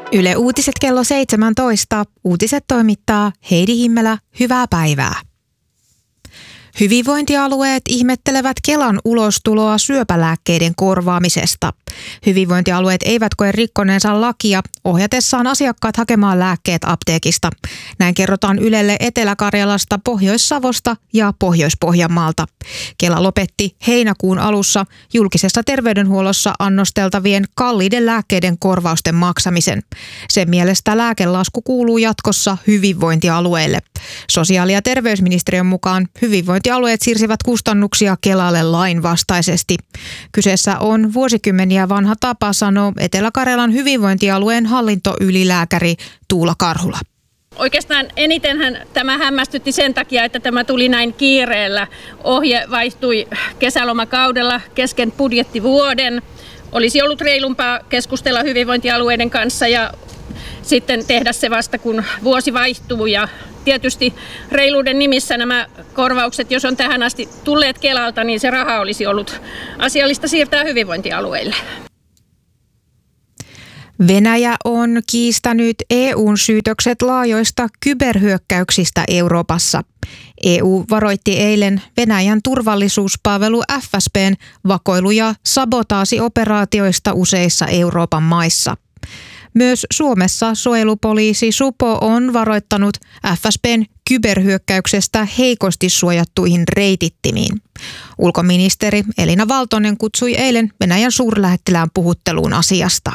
Yle Uutiset kello 17. Uutiset toimittaa Heidi Himmelä. Hyvää päivää. Hyvinvointialueet ihmettelevät Kelan ulostuloa syöpälääkkeiden korvaamisesta. Hyvinvointialueet eivät koe rikkoneensa lakia ohjatessaan asiakkaat hakemaan lääkkeet apteekista. Näin kerrotaan Ylelle Etelä-Karjalasta, Pohjois-Savosta ja Pohjois-Pohjanmaalta. Kela lopetti heinäkuun alussa julkisessa terveydenhuollossa annosteltavien kalliiden lääkkeiden korvausten maksamisen. Sen mielestä lääkelasku kuuluu jatkossa hyvinvointialueille. Sosiaali- ja terveysministeriön mukaan hyvinvointialueet siirsivät kustannuksia Kelalle lainvastaisesti. Kyseessä on vuosikymmeniä vanha tapa, sanoo Etelä-Karjalan hyvinvointialueen hallintoylilääkäri Tuula Karhula. Oikeastaan enitenhän tämä hämmästytti sen takia, että tämä tuli näin kiireellä. Ohje vaihtui kesälomakaudella kesken budjettivuoden. Olisi ollut reilumpaa keskustella hyvinvointialueiden kanssa ja sitten tehdä se vasta, kun vuosi vaihtuu. Ja tietysti reiluuden nimissä nämä korvaukset, jos on tähän asti tulleet Kelalta, niin se raha olisi ollut asiallista siirtää hyvinvointialueille. Venäjä on kiistänyt EU:n syytökset laajoista kyberhyökkäyksistä Euroopassa. EU varoitti eilen Venäjän turvallisuuspalvelu FSB:n vakoilu- ja sabotaasioperaatioista useissa Euroopan maissa. Myös Suomessa suojelupoliisi Supo on varoittanut FSB:n kyberhyökkäyksestä heikosti suojattuihin reitittimiin. Ulkoministeri Elina Valtonen kutsui eilen Venäjän suurlähettilään puhutteluun asiasta.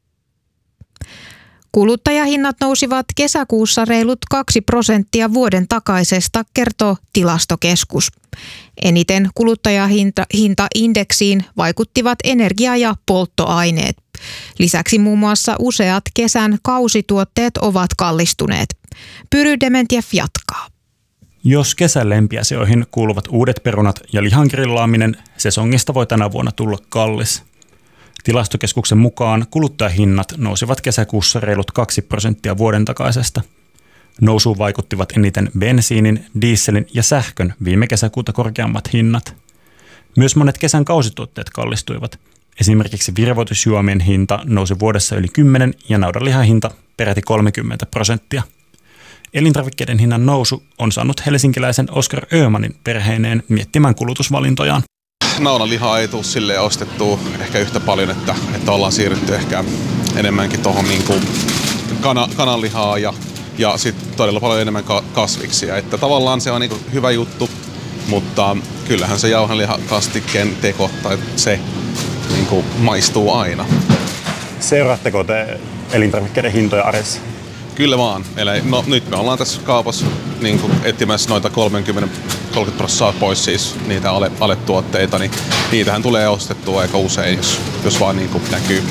Kuluttajahinnat nousivat kesäkuussa reilut 2% vuoden takaisesta, kertoo Tilastokeskus. Eniten kuluttajahintaindeksiin vaikuttivat energia- ja polttoaineet. Lisäksi muun muassa useat kesän kausituotteet ovat kallistuneet. Pyry Dementjev jatkaa. Jos kesän lempiasioihin kuuluvat uudet perunat ja lihan grillaaminen, sesongista voi tänä vuonna tulla kallis. Tilastokeskuksen mukaan kuluttajahinnat nousivat kesäkuussa reilut 2% vuoden takaisesta. Nousuun vaikuttivat eniten bensiinin, dieselin ja sähkön viime kesäkuuta korkeammat hinnat. Myös monet kesän kausituotteet kallistuivat. Esimerkiksi virvoitusjuomien hinta nousi vuodessa yli 10 ja naudanlihan hinta peräti 30%. Elintarvikkeiden hinnan nousu on saanut helsinkiläisen Oskar Öhmanin perheineen miettimään kulutusvalintojaan. Naudanlihaa ei tule silleen ostettua ehkä yhtä paljon, että ollaan siirrytty ehkä enemmänkin tuohon niin kananlihaa ja sitten todella paljon enemmän kasviksia. Että tavallaan se on niin hyvä juttu, mutta kyllähän se jauhanlihakastikkeen teko tai se niin maistuu aina. Seuraatteko te elintarvikkeiden hintoja arjessa? Kyllä vaan. Eli nyt me ollaan tässä kaupassa niin etsimässä noita 30% pois siis niitä aletuotteita, niin niitähän tulee ostettua aika usein, jos vaan niin näkyy.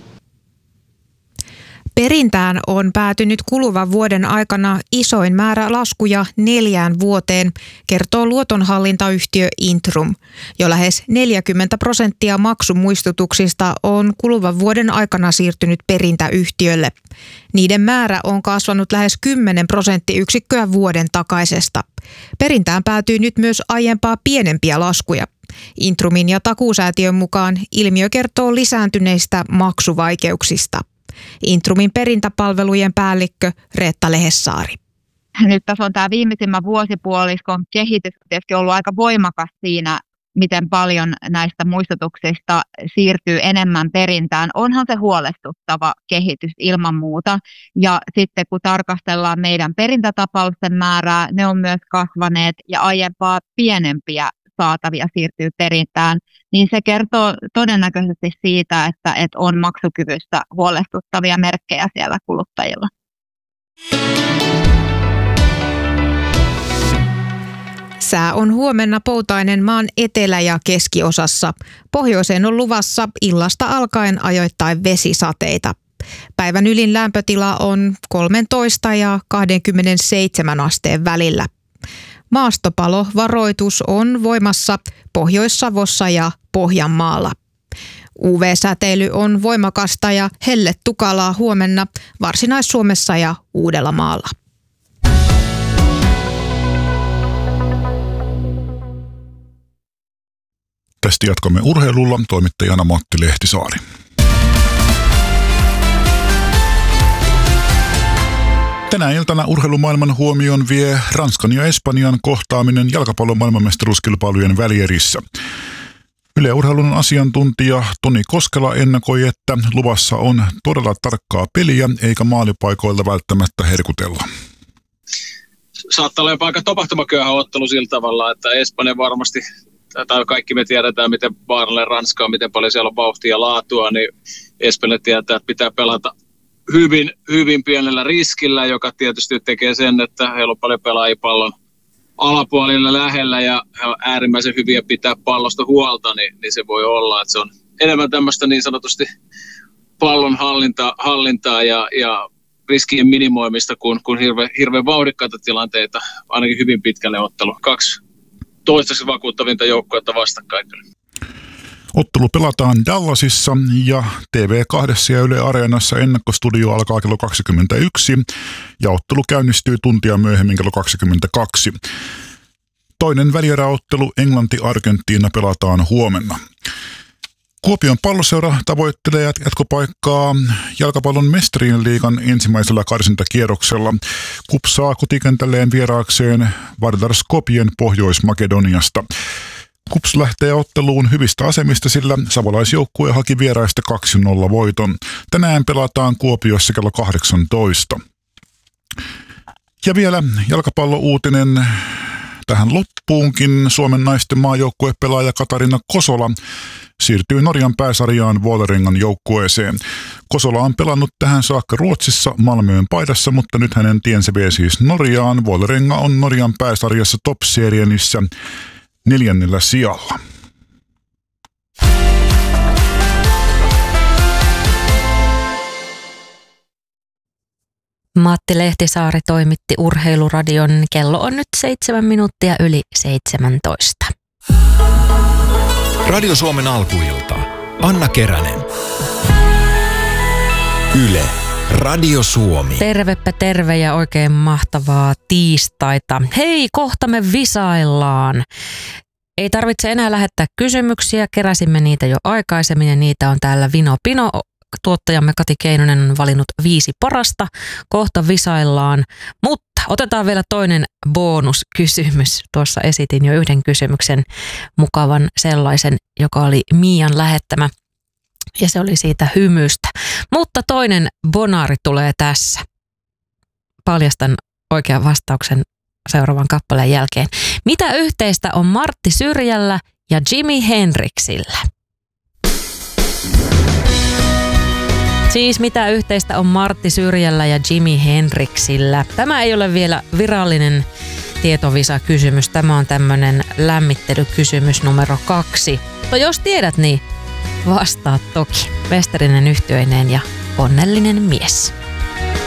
Perintään on päätynyt kuluvan vuoden aikana isoin määrä laskuja 4 vuoteen, kertoo luotonhallintayhtiö Intrum. Jo lähes 40% maksumuistutuksista on kuluvan vuoden aikana siirtynyt perintäyhtiölle. Niiden määrä on kasvanut lähes 10 prosenttiyksikköä vuoden takaisesta. Perintään päätyy nyt myös aiempaa pienempiä laskuja. Intrumin ja Takuusäätiön mukaan ilmiö kertoo lisääntyneistä maksuvaikeuksista. Intrumin perintäpalvelujen päällikkö Reetta Lehessaari. Nyt tässä on tämä viimeisimmän vuosipuoliskon kehitys tietysti ollut aika voimakas siinä, miten paljon näistä muistutuksista siirtyy enemmän perintään. Onhan se huolestuttava kehitys ilman muuta. Ja sitten kun tarkastellaan meidän perintätapausten määrää, ne on myös kasvaneet ja aiempaa pienempiä saatavia siirtyy perintään, niin se kertoo todennäköisesti siitä, että on maksukyvystä huolestuttavia merkkejä siellä kuluttajilla. Sää on huomenna poutainen maan etelä- ja keskiosassa. Pohjoiseen on luvassa illasta alkaen ajoittain vesisateita. Päivän ylin lämpötila on 13 ja 27 asteen välillä. Maastopalovaroitus on voimassa Pohjois-Savossa ja Pohjanmaalla. UV-säteily on voimakasta ja helletukalaa huomenna Varsinais-Suomessa ja Uudellamaalla. Tästä jatkamme urheilulla, toimittajana Matti Lehtisaari. Tänä iltana urheilumaailman huomion vie Ranskan ja Espanjan kohtaaminen jalkapallon maailmanmestaruuskilpailujen välierissä. Yle Urheilun asiantuntija Toni Koskela ennakoi, että luvassa on todella tarkkaa peliä eikä maalipaikoilta välttämättä herkutella. Saattaa olla jopa aika tapahtumaköyhä ottelu sillä tavalla, että Espanja varmasti, tai kaikki me tiedetään, miten vaarallinen Ranska on, miten paljon siellä on vauhtia ja laatua, niin Espanja tietää, että pitää pelata hyvin pienellä riskillä, joka tietysti tekee sen, että heillä on paljon pelaajia pallon alapuolilla lähellä ja he on äärimmäisen hyviä pitää pallosta huolta, niin se voi olla, että se on enemmän tämmöistä niin sanotusti pallon hallintaa ja riskien minimoimista kuin hirveän vauhdikkaita tilanteita, ainakin hyvin pitkälle ottelu. 2 toistaiseksi vakuuttavinta joukkuetta vastakkain. Ottelu pelataan Dallasissa ja TV2 ja Yle Areenassa ennakkostudio alkaa kello 21 ja ottelu käynnistyy tuntia myöhemmin kello 22. Toinen välieräottelu Englanti-Argentiina pelataan huomenna. Kuopion Palloseura tavoittelee jatkopaikkaa jalkapallon mestarien liigan ensimmäisellä karsintakierroksella. KuPS saa kotikentälleen vieraakseen Vardar Skopjen Pohjois-Makedoniasta. KuPS lähtee otteluun hyvistä asemista, sillä savolaisjoukkue haki vieraista 2-0 voiton. Tänään pelataan Kuopiossa kello 18. Ja vielä jalkapallouutinen tähän loppuunkin. Suomen naisten maajoukkuepelaaja Katarina Kosola siirtyy Norjan pääsarjaan Vålerengan joukkueeseen. Kosola on pelannut tähän saakka Ruotsissa Malmöön paidassa, mutta nyt hänen tiensä vie siis Norjaan. Vålerenga on Norjan pääsarjassa Top-serienissä 4. sijalla. Matti Lehtisaari toimitti Urheiluradion. Kello on nyt 7 minuuttia yli 17. Radio Suomen alkuilta. Anna Keränen. Yle. Radio Suomi. Tervepä terve ja oikein mahtavaa tiistaita. Hei, kohta me visaillaan. Ei tarvitse enää lähettää kysymyksiä. Keräsimme niitä jo aikaisemmin ja niitä on täällä Vino Pino. Tuottajamme Kati Keinonen on valinnut 5 parasta. Kohta visaillaan, mutta otetaan vielä toinen bonuskysymys. Tuossa esitin jo yhden kysymyksen, mukavan sellaisen, joka oli Mian lähettämä. Ja se oli siitä hymystä. Mutta toinen bonaari tulee tässä. Paljastan oikean vastauksen seuraavan kappaleen jälkeen. Mitä yhteistä on Martti Syrjällä ja Jimi Hendrixillä? Siis mitä yhteistä on Martti Syrjällä ja Jimi Hendrixillä? Tämä ei ole vielä virallinen tietovisa-kysymys. Tämä on tämmöinen lämmittelykysymys numero 2. Mutta jos tiedät, niin vastaa toki. Mestarinen yhtyeineen ja onnellinen mies.